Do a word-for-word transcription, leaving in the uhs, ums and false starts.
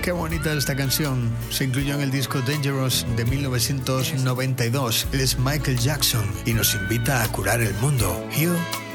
Qué bonita esta canción. Se incluyó en el disco Dangerous de mil novecientos noventa y dos. Él es Michael Jackson y nos invita a curar el mundo. Heal